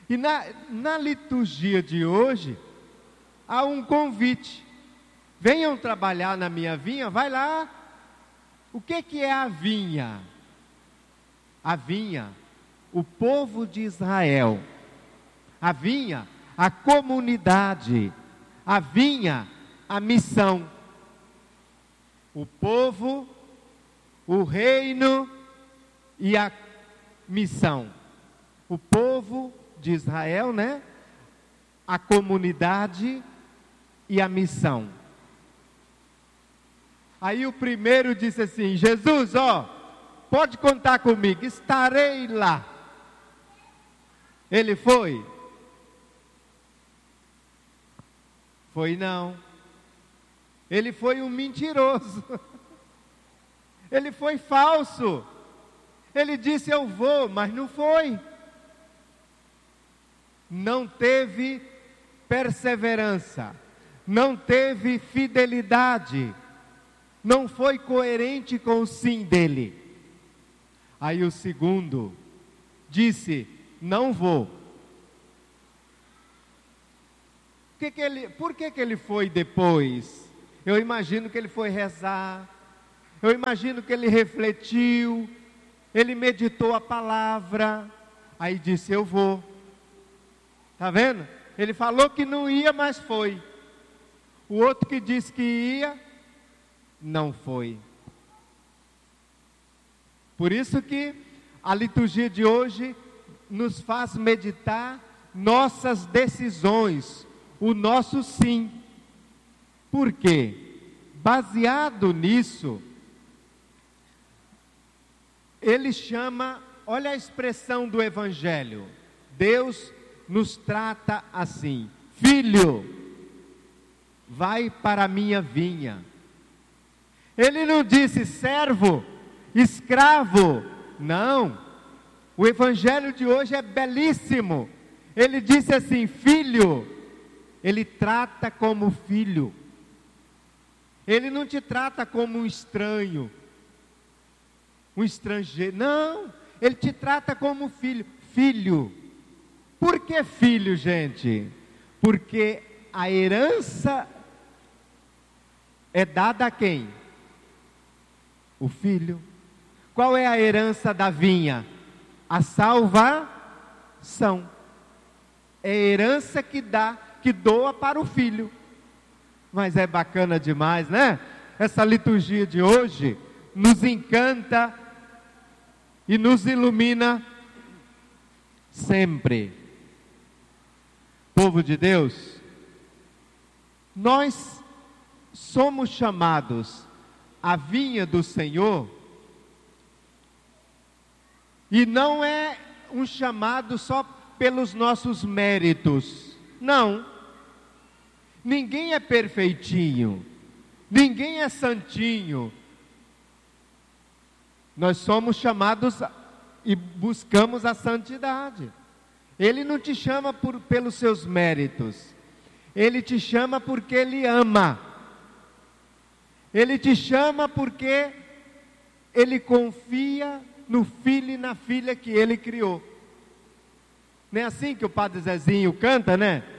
E na liturgia de hoje, há um convite. Venham trabalhar na minha vinha, vai lá. O que é a vinha? A vinha, o povo de Israel. A vinha, a comunidade. A vinha, a missão. O povo, o reino e a missão. O povo de Israel, né? A comunidade e a missão. Aí o primeiro disse assim: Jesus, pode contar comigo, estarei lá. Ele foi? Foi não. Ele foi um mentiroso. Ele foi falso. Ele disse eu vou, mas não foi. Não teve perseverança, não teve fidelidade, não foi coerente com o sim dele. Aí o segundo disse, não vou. Por que ele foi depois? Eu imagino que ele foi rezar, eu imagino que ele refletiu, ele meditou a palavra, aí disse eu vou. Está vendo? Ele falou que não ia, mas foi. O outro que disse que ia, não foi. Por isso que a liturgia de hoje nos faz meditar nossas decisões, o nosso sim. Por quê? Baseado nisso, ele chama, olha a expressão do Evangelho, Deus nos trata assim: filho, vai para a minha vinha. Ele não disse servo, escravo, não. O Evangelho de hoje é belíssimo. Ele disse assim, filho. Ele trata como filho. Ele não te trata como um estranho, um estrangeiro, não. Ele te trata como filho. Filho. Por que filho, gente? Porque a herança é dada a quem? O filho. Qual é a herança da vinha? A salvação. É a herança que doa para o filho. Mas é bacana demais, né? Essa liturgia de hoje nos encanta e nos ilumina sempre. Povo de Deus, nós somos chamados à vinha do Senhor, e não é um chamado só pelos nossos méritos, não. Ninguém é perfeitinho, ninguém é santinho. Nós somos chamados e buscamos a santidade. Ele não te chama pelos seus méritos. Ele te chama porque Ele ama. Ele te chama porque Ele confia no filho e na filha que Ele criou. Não é assim que o Padre Zezinho canta, né?